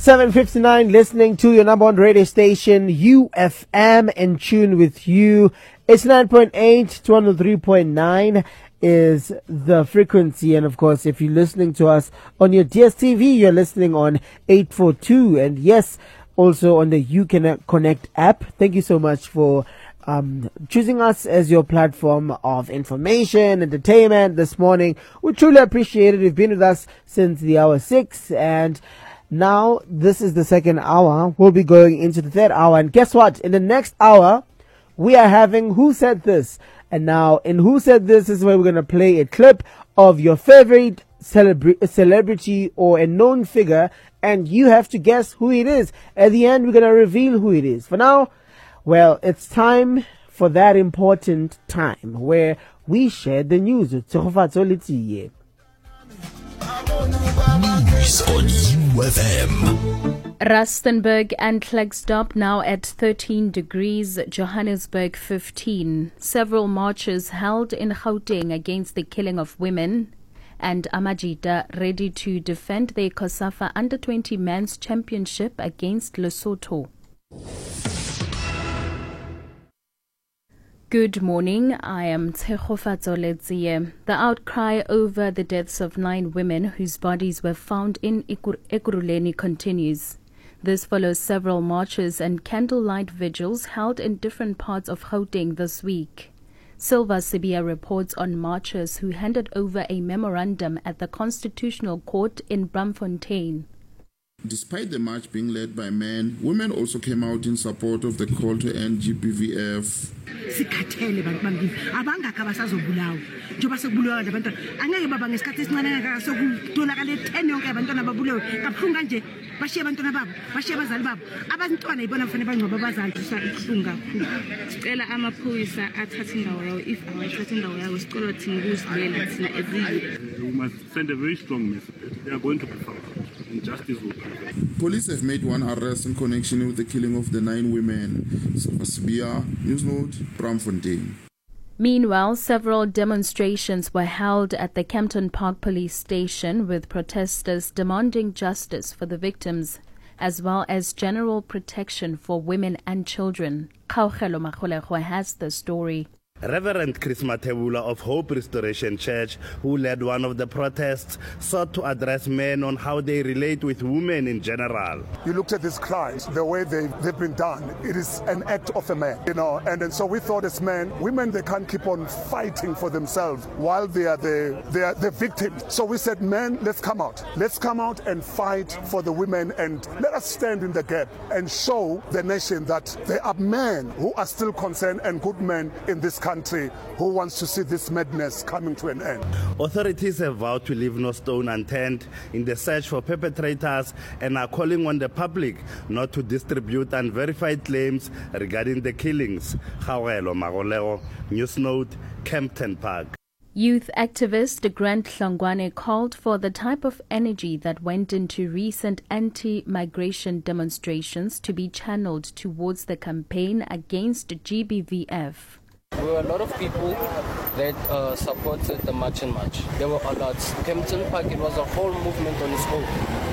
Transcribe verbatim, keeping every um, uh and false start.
seven fifty-nine, listening to your number one radio station, U F M, in tune with you. It's nine point eight, two oh three point nine is the frequency. And of course, if you're listening to us on your D S T V, you're listening on eight forty-two. And yes, also on the Uconnect app. Thank you so much for um, choosing us as your platform of information, entertainment this morning. We truly appreciate it. You've been with us since the hour six, and now this is the second hour. We'll be going into the third hour. And guess what? In the next hour, we are having Who Said This? And now in Who Said This is where we're going to play a clip of your favorite celebra- celebrity or a known figure, and you have to guess who it is. At the end, we're going to reveal who it is. For now, well, it's time for that important time where we share the news with Tsogofatso Letiye. News on U F M. Rustenburg and Klerksdorp now at thirteen degrees, Johannesburg fifteen. Several marches held in Gauteng against the killing of women, and Amajita ready to defend their COSAFA under twenty men's championship against Lesotho. Good morning, I am Tsegofatso Letiye. The outcry over the deaths of nine women whose bodies were found in Ekur- Ekurhuleni continues. This follows several marches and candlelight vigils held in different parts of Gauteng this week. Silva Sibia reports on marchers who handed over a memorandum at the Constitutional Court in Braamfontein. Despite the march being led by men, women also came out in support of the call to end G B V F. Sikhathele bantu bangini abangaka basazobulawa njoba sekubulawa labantwana angeke baba ngesikhathi esincane ngaka sokutholakala ten yonke abantwana babulawe kabuhlungu kanje bashiye abantwana babo bashiye abazali babo abantwana ibona kufanele bangcwaba abazali kubuhlungu kakhulu. Sicela amaphoyisa athathe indawo yawo if awathathe indawo yawo sicela thina ukuzibela thina ezizwe. We must send a very strong message. They are going to be found. Injustice will prevail. Police have made one arrest in connection with the killing of the nine women. Sibia, Newsnote, Braamfontein. Meanwhile, several demonstrations were held at the Kempton Park police station with protesters demanding justice for the victims, as well as general protection for women and children. Kaugelo Magolego has the story. Reverend Chris Matebula of Hope Restoration Church, who led one of the protests, sought to address men on how they relate with women in general. You looked at these crimes, the way they, they've been done, it is an act of a man, you know, and, and so we thought as men, women, they can't keep on fighting for themselves while they are the, they are the victims. So we said, men, let's come out. Let's come out and fight for the women, and let us stand in the gap and show the nation that there are men who are still concerned and good men in this country. country who wants to see this madness coming to an end. Authorities have vowed to leave no stone unturned in the search for perpetrators and are calling on the public not to distribute unverified claims regarding the killings. Kaugelo Magolego, Newsnote, Kempton Park. Youth activist Grant Hlongwane called for the type of energy that went into recent anti-migration demonstrations to be channeled towards the campaign against G B V F. There were a lot of people that uh, supported the March and March. There were a lot. Kempton Park, it was a whole movement on its own.